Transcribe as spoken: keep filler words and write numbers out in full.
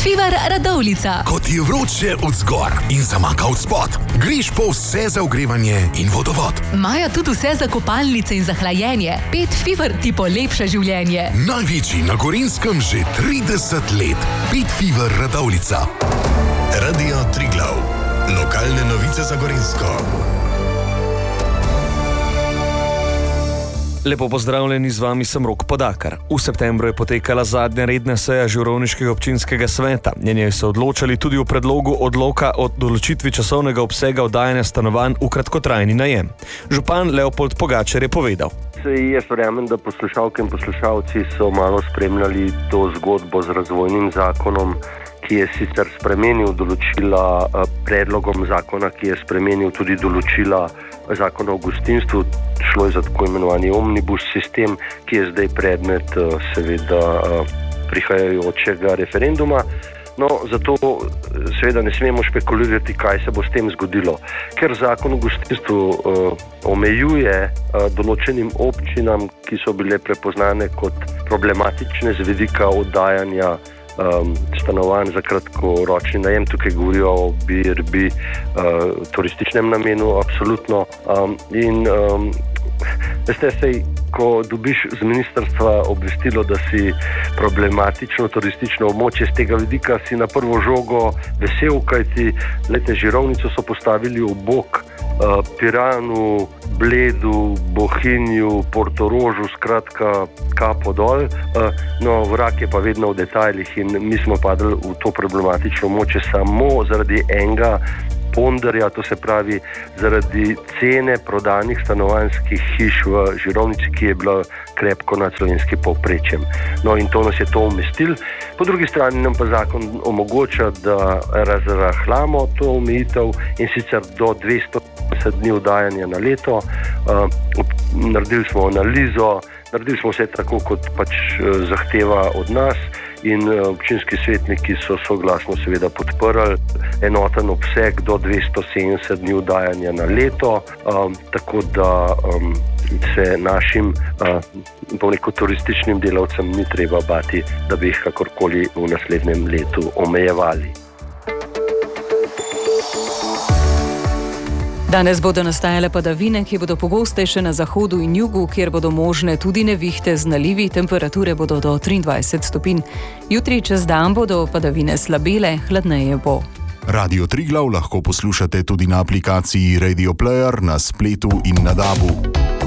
Fever Radovljica. Ko ti je vroče od zgor in zamaka od spod, greš po vse za ogrevanje in vodovod. Imajo tudi vse za kopalnice in za hlajenje. Pet Fever ti polepša življenje. Največji na Gorenjskem že trideset let. Pet Fever Radovljica. Radio Triglav. Lokalne novice za Gorenjsko. Lepo pozdravljeni, z vami sem Rok Podakar. V septembru je potekala zadnja redna seja Žirovniškega občinskega sveta. Na njej so odločali tudi o predlogu odloka o določitvi časovnega obsega oddajanja stanovanj v kratkotrajni najem. Župan Leopold Pogačar je povedal. Jaz verjamem, da poslušalke in poslušalci so malo spremljali to zgodbo z razvojnim zakonom, ki je sicer spremenil določila predlogom zakona, ki je spremenil tudi določila zakona o gostinstvu. Šlo je za tako imenovani omnibus sistem, ki je zdaj predmet seveda prihajajočega referenduma. No, zato seveda ne smemo špekulirati, kaj se bo s tem zgodilo. Ker zakon o gostinstvu uh, omejuje uh, določenim občinam, ki so bile prepoznane kot problematične z vidika oddajanja um, stanovanj za kratkoročni najem, tukaj govorijo o B and B uh, turističnem namenu, absolutno. Um, in um, veste, sej, ko dobiš z ministrstva obvestilo, da si problematično turistično območje, z tega vidika si na prvo žogo vesel, kajti lete Žirovnico so postavili v bok uh, Piranu, Bledu, Bohinju, Portorožu, skratka kapo dol. Uh, no, vrak je pa vedno v detajlih in mi smo padli v to problematično območje samo zaradi enega ponderja, to se pravi zaradi cene prodanih stanovanjskih hiš v Žirovnici, ki je bila krepko nad slovenskim povprečjem. No, in to nas je to umestil. Po drugi strani nam pa zakon omogoča, da razrahljamo to omejitev in sicer do dvesto petdeset dni oddajanja na leto. Uh, naredili smo analizo, naredili smo vse tako, kot pač uh, zahteva od nas, in občinski svetniki so soglasno seveda podprli enoten obseg do dvesto sedemdeset dni oddajanja na leto, um, tako da um, se našim uh, turističnim delavcem ni treba bati, da bi jih kakorkoli v naslednjem letu omejevali. Danes bodo nastajale padavine, ki bodo pogostejše na zahodu in jugu, kjer bodo možne tudi nevihte z nalivi, temperature bodo do triindvajset stopinj. Jutri čez dan bodo padavine slabele, hladneje bo. Radio Triglav lahko poslušate tudi na aplikaciji Radio Player, na spletu in na dabu.